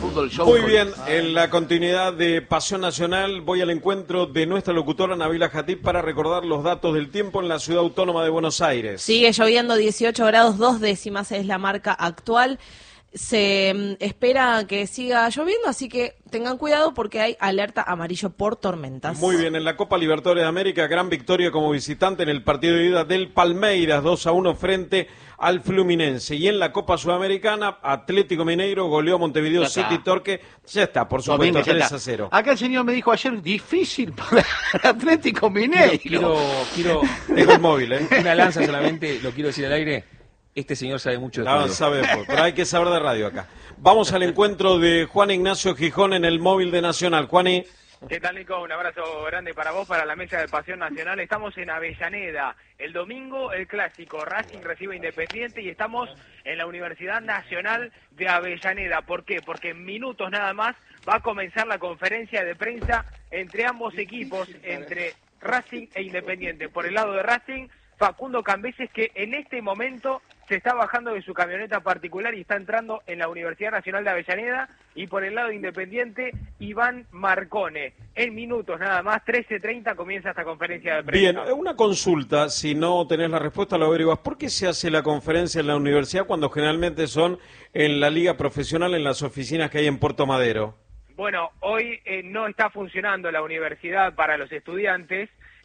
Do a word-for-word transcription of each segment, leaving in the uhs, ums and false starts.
Fútbol Show. Muy bien, en la continuidad de Pasión Nacional voy al encuentro de nuestra locutora Nabila Jatib para recordar los datos del tiempo en la ciudad autónoma de Buenos Aires. Sigue lloviendo, dieciocho grados, dos décimas es la marca actual. Se espera que siga lloviendo, así que tengan cuidado porque hay alerta amarillo por tormentas. Muy bien, en la Copa Libertadores de América, gran victoria como visitante en el partido de ida del Palmeiras, dos a uno frente al Fluminense. Y en la Copa Sudamericana, Atlético Mineiro goleó a Montevideo City Torque. Ya está, por supuesto, Domingo, tres a cero. Acá el señor me dijo ayer, difícil para Atlético Mineiro. Quiero, quiero, Tengo el móvil, ¿eh? una lanza solamente, lo quiero decir al aire. Este señor sabe mucho de No, fútbol. sabe, pero hay que saber de radio acá. Vamos al encuentro de Juan Ignacio Gijón en el móvil de Nacional. Juani. ¿Qué tal, Nico? Un abrazo grande para vos, para la mesa de Pasión Nacional. Estamos en Avellaneda. El domingo, el clásico. Racing recibe Independiente y estamos en la Universidad Nacional de Avellaneda. ¿Por qué? Porque en minutos nada más va a comenzar la conferencia de prensa entre ambos equipos, entre Racing e Independiente. Por el lado de Racing, Facundo Cambeses, que en este momento se está bajando de su camioneta particular y está entrando en la Universidad Nacional de Avellaneda. Y por el lado de Independiente, Iván Marcone. En minutos nada más, trece treinta, comienza esta conferencia de prensa. Bien, una consulta, si no tenés la respuesta lo averiguas. ¿Por qué se hace la conferencia en la universidad cuando generalmente son en la liga profesional, en las oficinas que hay en Puerto Madero? Bueno, hoy eh, no está funcionando la universidad para los estudiantes.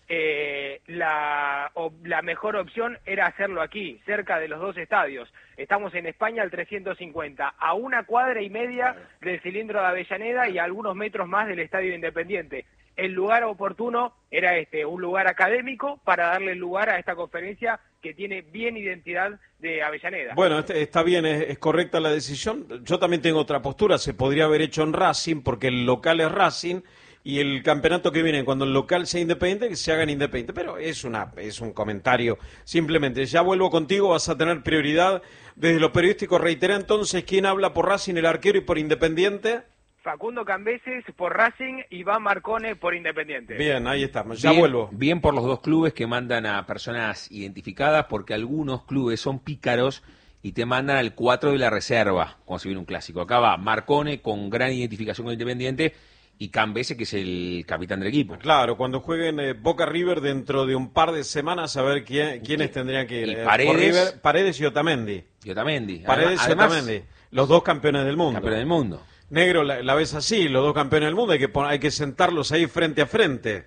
Eh, la, o, la mejor opción era hacerlo aquí, cerca de los dos estadios. Estamos en España al trescientos cincuenta, a una cuadra y media del cilindro de Avellaneda y a algunos metros más del Estadio Independiente. El lugar oportuno era este, un lugar académico para darle lugar a esta conferencia que tiene bien identidad de Avellaneda. Bueno, este, está bien, es, es correcta la decisión. Yo también tengo otra postura, se podría haber hecho en Racing porque el local es Racing. Y el campeonato que viene, cuando el local sea independiente, que se haga en independiente. Pero es una es un comentario. Simplemente, ya vuelvo contigo, vas a tener prioridad. Desde lo periodístico, reitera entonces, ¿quién habla por Racing, el arquero, y por Independiente? Facundo Cambeses por Racing, Iván Marcone por Independiente. Bien, ahí estamos, ya bien, vuelvo. Bien por los dos clubes que mandan a personas identificadas, porque algunos clubes son pícaros y te mandan al cuatro de la reserva, como si viene un clásico. Acá va Marcone con gran identificación con Independiente, y Cambeses, que es el capitán del equipo. Claro, cuando jueguen eh, Boca River dentro de un par de semanas, a ver quién, quiénes tendrían que ir. Y Eh, Paredes, por River, Paredes y Otamendi. Y Otamendi. Paredes Además, y Otamendi, los dos campeones del mundo. Campeones del mundo. Negro, la, la ves así, los dos campeones del mundo, hay que, pon- hay que sentarlos ahí frente a frente.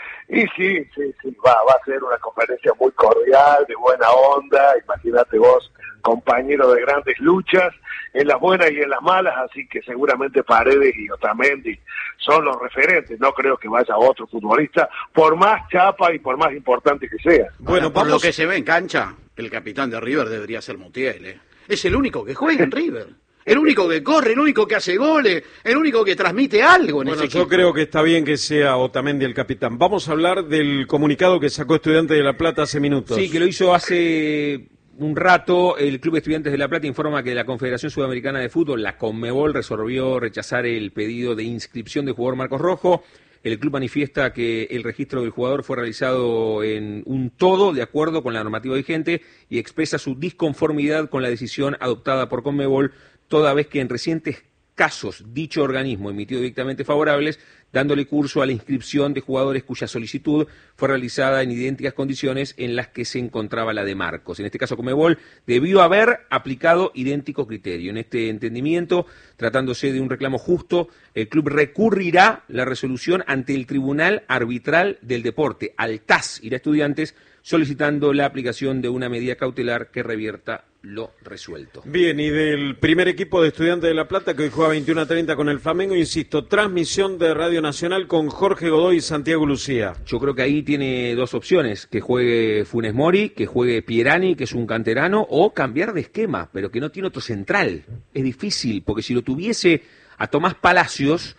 Y sí, sí, sí, va, va a ser una conferencia muy cordial, de buena onda, imagínate vos, compañero de grandes luchas, en las buenas y en las malas, así que seguramente Paredes y Otamendi son los referentes, no creo que vaya otro futbolista, por más chapa y por más importante que sea. Bueno, Ahora, por vamos- lo que se ve en cancha, el capitán de River debería ser Montiel, ¿eh? Es el único que juega en River. El único que corre, el único que hace goles, el único que transmite algo en Bueno, ese yo equipo. creo que está bien que sea Otamendi el capitán. Vamos a hablar del comunicado que sacó Estudiantes de La Plata hace minutos. Sí, que lo hizo hace un rato. El Club Estudiantes de La Plata informa que la Confederación Sudamericana de Fútbol, la Conmebol, resolvió rechazar el pedido de inscripción del jugador Marcos Rojo. El club manifiesta que el registro del jugador fue realizado en un todo de acuerdo con la normativa vigente y expresa su disconformidad con la decisión adoptada por Conmebol, toda vez que en recientes casos dicho organismo emitió dictámenes favorables, dándole curso a la inscripción de jugadores cuya solicitud fue realizada en idénticas condiciones en las que se encontraba la de Marcos. En este caso, Conmebol debió haber aplicado idéntico criterio. En este entendimiento, tratándose de un reclamo justo, el club recurrirá la resolución ante el Tribunal Arbitral del Deporte, al T A S, irá a Estudiantes, solicitando la aplicación de una medida cautelar que revierta lo resuelto. Bien, y del primer equipo de Estudiantes de La Plata que hoy juega veintiuno a treinta con el Flamengo, insisto, transmisión de Radio Nacional con Jorge Godoy y Santiago Lucía. Yo creo que ahí tiene dos opciones, que juegue Funes Mori, que juegue Pierani, que es un canterano, o cambiar de esquema, pero que no tiene otro central. Es difícil, porque si lo tuviese a Tomás Palacios,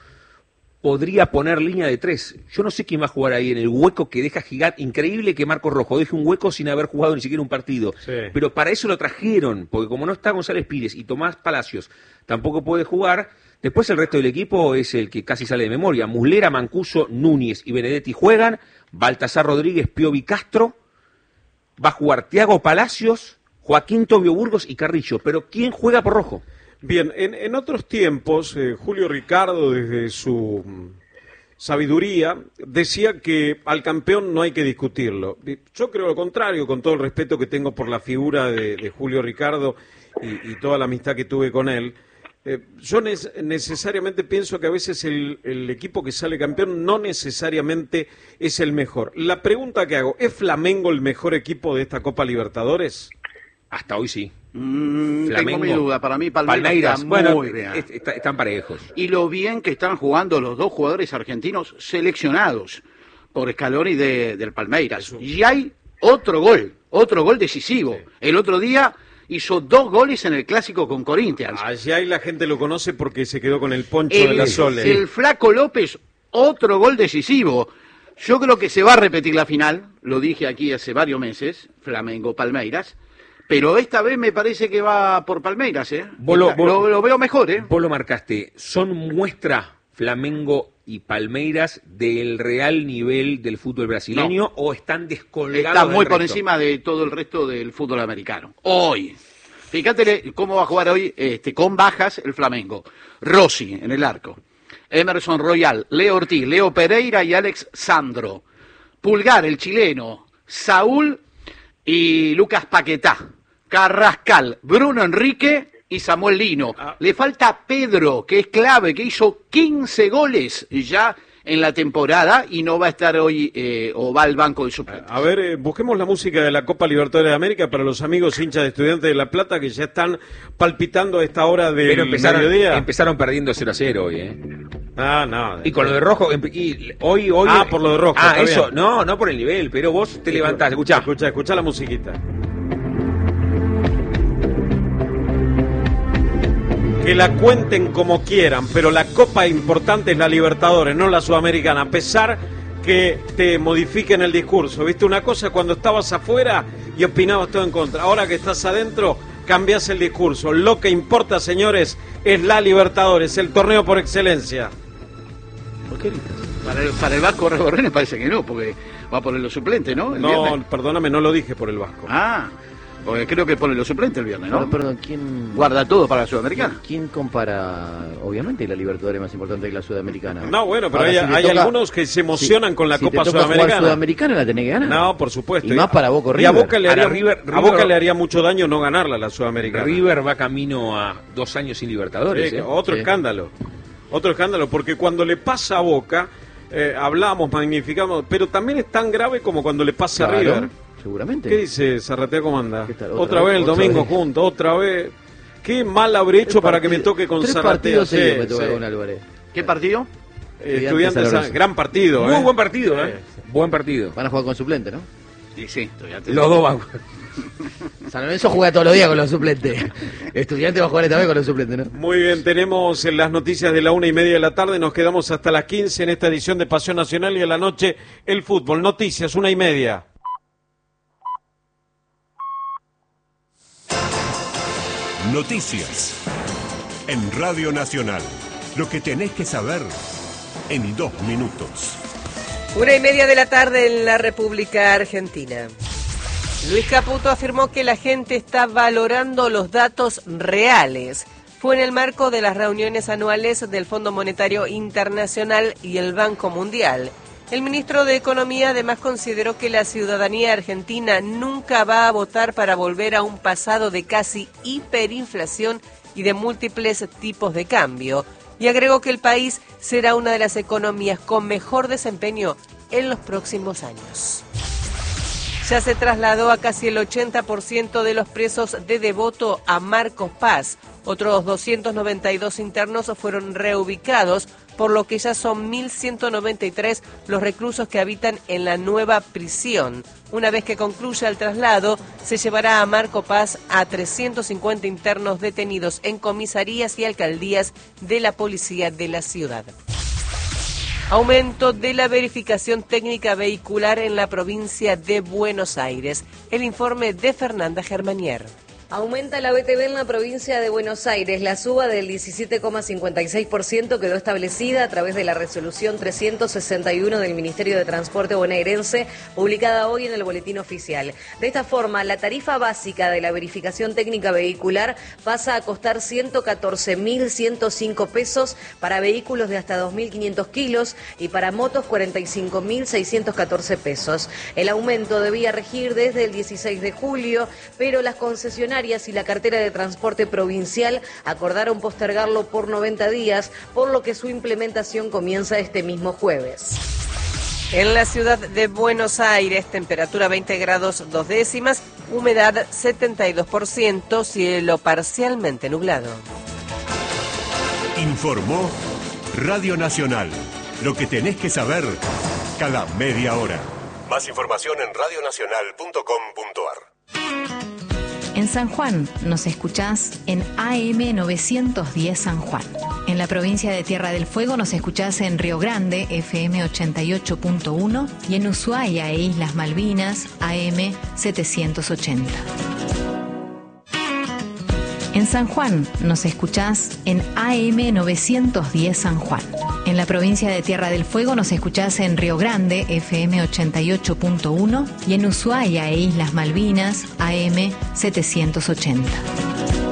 podría poner línea de tres. Yo no sé quién va a jugar ahí en el hueco que deja gigante. Increíble que Marcos Rojo deje un hueco sin haber jugado ni siquiera un partido. Sí. Pero para eso lo trajeron, porque como no está González Pires y Tomás Palacios tampoco puede jugar, después el resto del equipo es el que casi sale de memoria. Muslera, Mancuso, Núñez y Benedetti juegan, Baltasar Rodríguez, Piovi Castro, va a jugar Thiago Palacios, Joaquín Tobio Burgos y Carrillo. Pero ¿quién juega por Rojo? Bien, en, en otros tiempos, eh, Julio Ricardo, desde su mm, sabiduría, decía que al campeón no hay que discutirlo. Yo creo lo contrario, con todo el respeto que tengo por la figura de, de Julio Ricardo y, y toda la amistad que tuve con él. Eh, yo ne necesariamente pienso que a veces el, el equipo que sale campeón no necesariamente es el mejor. La pregunta que hago, ¿es Flamengo el mejor equipo de esta Copa Libertadores? Hasta hoy sí. Mm, Flamengo, tengo mi duda, para mí Palmeiras, Palmeiras, está bueno, muy bien. est- est- están parejos. Y lo bien que están jugando los dos jugadores argentinos seleccionados por Scaloni de, del Palmeiras. Y hay otro gol, otro gol decisivo. El otro día hizo dos goles en el clásico con Corinthians. Allá y la gente lo conoce porque se quedó con el poncho El, de la Sole. el Flaco López, otro gol decisivo. Yo creo que se va a repetir la final, lo dije aquí hace varios meses, Flamengo-Palmeiras, pero esta vez me parece que va por Palmeiras, ¿eh? Vos lo- Está- vos- lo, lo veo mejor, ¿eh? Vos lo marcaste, son muestra Flamengo y Palmeiras del real nivel del fútbol brasileño o están descolgados Está del muy por resto? encima de todo el resto del fútbol americano. Hoy. Fíjate cómo va a jugar hoy este, con bajas el Flamengo. Rossi en el arco. Emerson Royal, Leo Ortiz, Leo Pereira y Alex Sandro. Pulgar, el chileno. Saúl y Lucas Paquetá. Carrascal, Bruno Enrique y Samuel Lino. Ah. Le falta Pedro, que es clave, que hizo quince goles ya en la temporada y no va a estar hoy eh, o va al banco de suplentes. A ver, eh, busquemos la música de la Copa Libertadores de América para los amigos hinchas de Estudiantes de La Plata que ya están palpitando a esta hora del Pero empezaron, mediodía. empezaron perdiendo cero a cero hoy, ¿eh? Ah, no. Y con lo de Rojo, empe- y hoy, hoy... Ah, por lo de Rojo, Ah, está eso, bien. no, no por el nivel, pero vos te levantás, escuchá. Escucha, escucha la musiquita. Que la cuenten como quieran, pero la copa importante es la Libertadores, no la Sudamericana, a pesar que te modifiquen el discurso. ¿Viste? Una cosa cuando estabas afuera y opinabas todo en contra. Ahora que estás adentro, cambias el discurso. Lo que importa, señores, es la Libertadores, el torneo por excelencia. ¿Por qué gritas? Para el, para el Vasco Reborrén parece que no, porque va a poner los suplentes, ¿no? El No, viernes. perdóname, no lo dije por el Vasco. Ah, porque creo que pone los suplentes el viernes, ¿no? Perdón, perdón, ¿quién, Guarda todo para la Sudamericana. ¿quién compara? Obviamente la Libertadores es más importante que la Sudamericana. No, bueno, pero Ahora, hay, si te hay toca- algunos que se emocionan si- con la si Copa te toca jugar Sudamericana. Sudamericana la tenés que ganar. No, por supuesto. Y más para Boca Y a River. Boca le Para haría, River- a Boca River- le haría mucho daño no ganarla la Sudamericana. River va camino a dos años sin Libertadores, Sí, ¿eh? otro Sí. escándalo. Otro escándalo, porque cuando le pasa a Boca, eh, hablamos, magnificamos, pero también es tan grave como cuando le pasa Claro, a River. seguramente. ¿Qué dice Zarratea? ¿Cómo anda? ¿Qué tal? Otra, Otra vez vez, el otra domingo vez. juntos, otra vez. Qué mal habré hecho Tres para que me partidos- toque con tres Zarratea. partidos Sí, seguidos me toca sí. con Álvarez. ¿Qué partido? Eh, Estudiantes Estudiantes, San Lorenzo. gran partido. Muy eh. buen partido, ¿eh? Buen partido. Van a jugar con suplente, ¿no? Sí, sí, todavía te- Los dos van. San Lorenzo juega todos los días con los suplentes. Estudiante va a jugar esta vez con los suplentes, ¿no? Muy bien, tenemos en las noticias de la una y media de la tarde, nos quedamos hasta las quince en esta edición de Pasión Nacional y en la noche el fútbol. Noticias, una y media. Noticias. En Radio Nacional. Lo que tenés que saber en dos minutos. Una y media de la tarde en la República Argentina. Luis Caputo afirmó que la gente está valorando los datos reales. Fue en el marco de las reuniones anuales del Fondo Monetario Internacional y el Banco Mundial. El ministro de Economía además consideró que la ciudadanía argentina nunca va a votar para volver a un pasado de casi hiperinflación y de múltiples tipos de cambio. Y agregó que el país será una de las economías con mejor desempeño en los próximos años. Ya se trasladó a casi el ochenta por ciento de los presos de Devoto a Marcos Paz. Otros doscientos noventa y dos internos fueron reubicados, por lo que ya son mil ciento noventa y tres los reclusos que habitan en la nueva prisión. Una vez que concluya el traslado, se llevará a Marcos Paz a trescientos cincuenta internos detenidos en comisarías y alcaldías de la policía de la ciudad. Aumento de la verificación técnica vehicular en la provincia de Buenos Aires. El informe de Fernanda Germanier. Aumenta la B T V en la provincia de Buenos Aires. La suba del diecisiete coma cincuenta y seis por ciento quedó establecida a través de la resolución trescientos sesenta y uno del Ministerio de Transporte bonaerense, publicada hoy en el Boletín Oficial. De esta forma, la tarifa básica de la verificación técnica vehicular pasa a costar ciento catorce mil ciento cinco pesos para vehículos de hasta dos mil quinientos kilos y para motos cuarenta y cinco mil seiscientos catorce pesos. El aumento debía regir desde el dieciséis de julio, pero las concesionarias y la cartera de transporte provincial acordaron postergarlo por noventa días, por lo que su implementación comienza este mismo jueves. En la ciudad de Buenos Aires, temperatura veinte grados dos décimas, humedad setenta y dos por ciento, cielo parcialmente nublado. Informó Radio Nacional. Lo que tenés que saber cada media hora. Más información en radio nacional punto com punto a r. En San Juan nos escuchás en A M novecientos diez San Juan. En la provincia de Tierra del Fuego nos escuchás en Río Grande, F M ochenta y ocho punto uno, y en Ushuaia e Islas Malvinas, A M setecientos ochenta. En San Juan nos escuchás en A M novecientos diez San Juan. En la provincia de Tierra del Fuego nos escuchás en Río Grande, F M ochenta y ocho punto uno, y en Ushuaia e Islas Malvinas, A M setecientos ochenta.